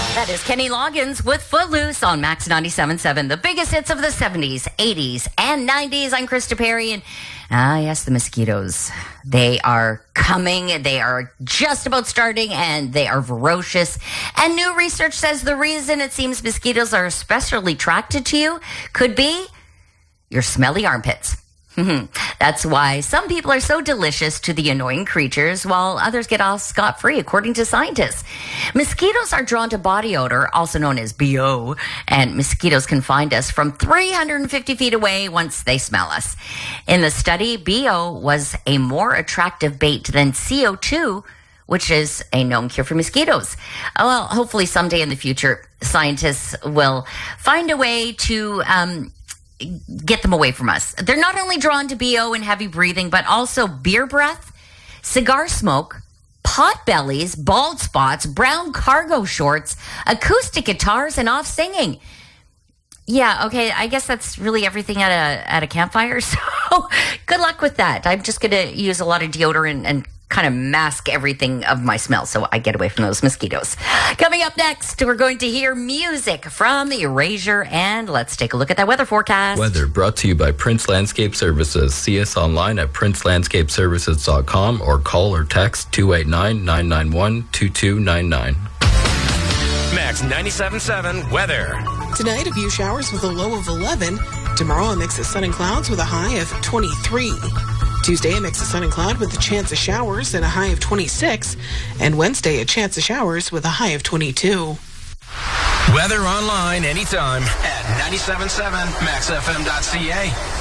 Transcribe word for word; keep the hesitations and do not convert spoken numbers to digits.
That is Kenny Loggins with Footloose on Max ninety-seven point seven. The biggest hits of the seventies, eighties, and nineties. I'm Krista Perry, and ah, yes, the mosquitoes. They are coming. They are just about starting, and they are ferocious. And new research says the reason it seems mosquitoes are especially attracted to you could be your smelly armpits. That's why some people are so delicious to the annoying creatures, while others get off scot-free, according to scientists. Mosquitoes are drawn to body odor, also known as B O, and mosquitoes can find us from three hundred fifty feet away once they smell us. In the study, B O was a more attractive bait than C O two, which is a known cure for mosquitoes. Well, hopefully someday in the future, scientists will find a way to um, get them away from us. They're not only drawn to B O and heavy breathing, but also beer breath, cigar smoke, pot bellies, bald spots, brown cargo shorts, acoustic guitars, and off singing. Yeah, okay, I guess that's really everything at a at a campfire. So good luck with that. I'm just going to use a lot of deodorant and kind of mask everything of my smell so I get away from those mosquitoes. Coming up next, we're going to hear music from Erasure, and let's take a look at that weather forecast. Weather brought to you by Prince Landscape Services. See us online at prince landscape services dot com or call or text two eight nine, nine nine one, two two nine nine. Max ninety-seven point seven weather. Tonight, a few showers with a low of eleven. Tomorrow, a mix of sun and clouds with a high of twenty-three. Tuesday, a mix of sun and cloud with a chance of showers and a high of twenty-six. And Wednesday, a chance of showers with a high of twenty-two. Weather online anytime at ninety-seven point seven max f m dot c a.